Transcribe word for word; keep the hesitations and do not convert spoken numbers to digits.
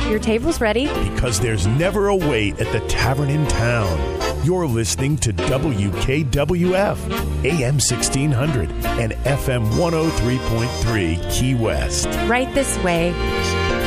Your table's ready. Because there's never a wait at the tavern in town. You're listening to W K W F, A M sixteen hundred and F M one oh three point three Key West. Right this way.